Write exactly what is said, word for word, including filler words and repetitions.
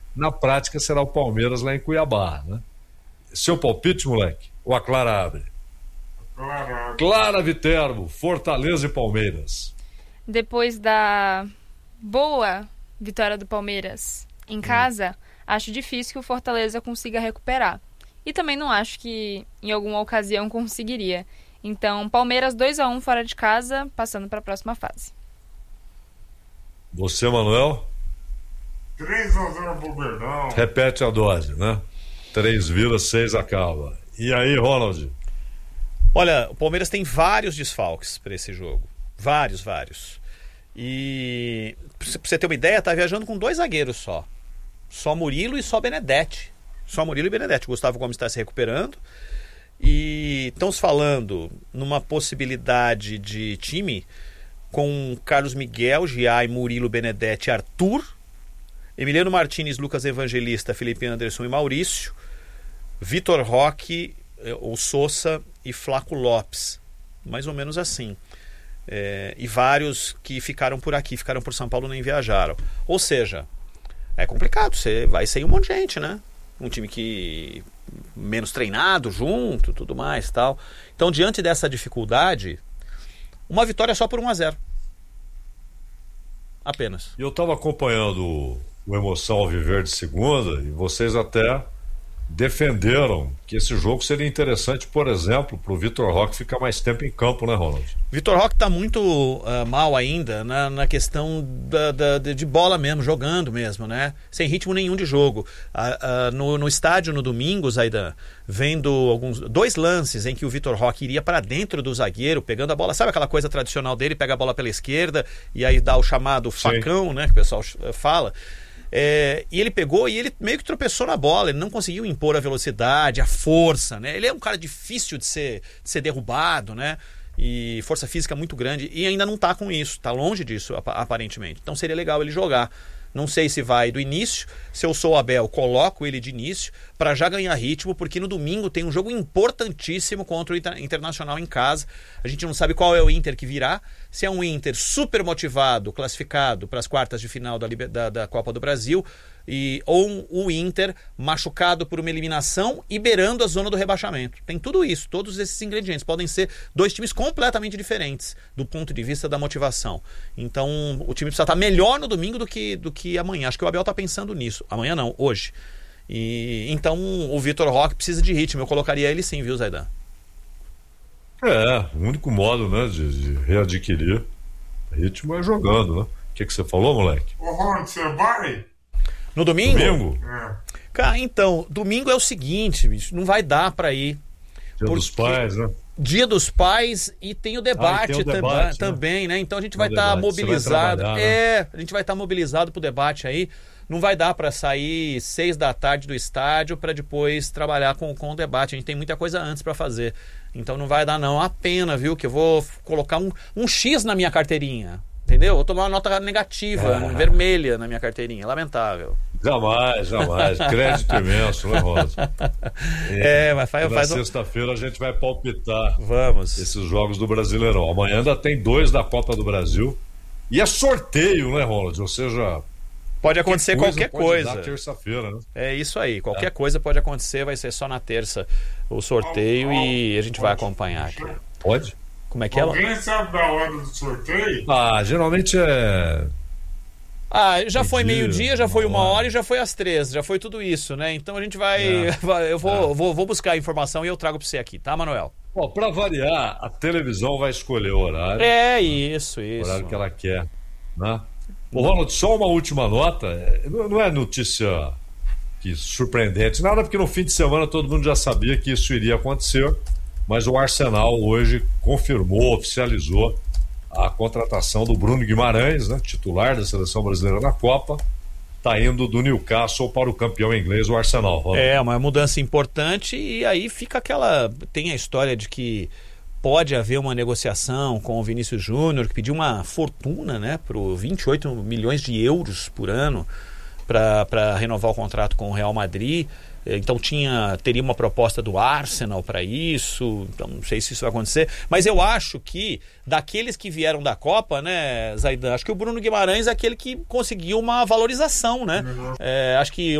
Na prática será o Palmeiras lá em Cuiabá, né? Seu palpite, moleque? Ou a Clara abre? Clara. Clara Viterbo, Fortaleza e Palmeiras. Depois da boa vitória do Palmeiras em casa, hum. acho difícil que o Fortaleza consiga recuperar. E também não acho que em alguma ocasião conseguiria. Então, Palmeiras dois a um fora de casa, passando para a próxima fase. Você, Manuel? três a zero pro Verdão. Repete a dose, né? três vira, seis acaba. E aí, Ronald? Olha, o Palmeiras tem vários desfalques para esse jogo. Vários, vários. E, pra você ter uma ideia, tá viajando com dois zagueiros só. Só Murilo e só Benedetti. Só Murilo e Benedetti. O Gustavo Gomes está se recuperando. E estão se falando numa possibilidade de time com Carlos Miguel, Giai, Murilo, Benedetti, Arthur, Emiliano Martínez, Lucas Evangelista, Felipe Anderson e Maurício, Vitor Roque, ou Sousa e Flaco Lopes. Mais ou menos assim. É, e vários que ficaram por aqui, ficaram por São Paulo, nem viajaram. Ou seja, é complicado, você vai sair um monte de gente, né? Um time que menos treinado junto, tudo mais, tal. Então, diante dessa dificuldade, uma vitória só por um a zero. Apenas. Eu estava acompanhando o Emoção Alviverde segunda e vocês até defenderam que esse jogo seria interessante, por exemplo, para o Vitor Roque ficar mais tempo em campo, né, Ronald? Vitor Roque está muito uh, mal ainda na, na questão da, da, de bola mesmo, jogando mesmo, né? Sem ritmo nenhum de jogo. Uh, uh, no, no estádio no domingo, Zaidan, vendo alguns dois lances em que o Vitor Roque iria para dentro do zagueiro, pegando a bola, sabe aquela coisa tradicional dele, pega a bola pela esquerda e aí dá o chamado facão, Sim. né, que o pessoal fala. É, e ele pegou e ele meio que tropeçou na bola, ele não conseguiu impor a velocidade, a força, né? Ele é um cara difícil de ser, de ser derrubado, né? E força física muito grande, e ainda não tá com isso, tá longe disso aparentemente. Então seria legal ele jogar. Não sei se vai do início, se eu sou o Abel, coloco ele de início para já ganhar ritmo, porque no domingo tem um jogo importantíssimo contra o Internacional em casa. A gente não sabe qual é o Inter que virá, se é um Inter super motivado, classificado para as quartas de final da, da, da Copa do Brasil, e, ou o Inter machucado por uma eliminação e beirando a zona do rebaixamento. Tem tudo isso, todos esses ingredientes. Podem ser dois times completamente diferentes do ponto de vista da motivação. Então o time precisa estar melhor no domingo do que, do que amanhã. Acho que o Abel está pensando nisso. Amanhã não, hoje. E, então o Vitor Roque precisa de ritmo. Eu colocaria ele sim, viu, Zaidan? É, o único modo, né, de, de readquirir ritmo é jogando, né? O que, que você falou, moleque? Ô, Ron, você vai? No domingo? Domingo? É. Cara, então, domingo é o seguinte, bicho, não vai dar pra ir. Dia dos Pais, né? Dia dos Pais e tem o debate, ah, tem o tam- debate também, né? né? Então a gente tem vai estar tá mobilizado. Vai é, né? a gente vai estar tá mobilizado pro debate aí. Não vai dar pra sair seis da tarde do estádio pra depois trabalhar com, com o debate. A gente tem muita coisa antes pra fazer. Então não vai dar não. A pena, viu? Que eu vou colocar um, um X na minha carteirinha. Entendeu? Vou tomar uma nota negativa, ah. vermelha na minha carteirinha. Lamentável. Jamais, jamais. Crédito imenso, né, Rosa? É, mas faz... Na faz sexta-feira a gente vai palpitar Vamos. esses jogos do Brasileirão. Amanhã ainda tem dois da Copa do Brasil. E é sorteio, né, Ronald? Ou seja... Pode acontecer qualquer coisa. Pode dar terça-feira, né? É isso aí. Qualquer é. coisa pode acontecer. Vai ser só na terça o sorteio oh, oh, e a gente pode, vai acompanhar aqui. Pode? Como é que é? Alguém sabe da hora do sorteio? Ah, geralmente é... Ah, já foi meio-dia, já foi uma hora e já foi às três. Já foi tudo isso, né? Então a gente vai... É. Eu vou, é. vou, vou buscar a informação e eu trago para você aqui, tá, Manuel? Bom, para variar, a televisão vai escolher o horário. É, isso, isso. O horário que ela quer, né? Ô, Ronald, só uma última nota. Não é notícia que surpreendente, nada, porque no fim de semana todo mundo já sabia que isso iria acontecer, mas o Arsenal hoje confirmou, oficializou a contratação do Bruno Guimarães, né, titular da seleção brasileira na Copa, está indo do Newcastle para o campeão inglês, o Arsenal. Ronald. É, uma mudança importante e aí fica aquela... Tem a história de que pode haver uma negociação com o Vinícius Júnior, que pediu uma fortuna, né, por vinte e oito milhões de euros por ano para renovar o contrato com o Real Madrid. Então tinha, teria uma proposta do Arsenal para isso. Então não sei se isso vai acontecer, mas eu acho que daqueles que vieram da Copa, né, Zaidan, acho que o Bruno Guimarães é aquele que conseguiu uma valorização, né? É, acho que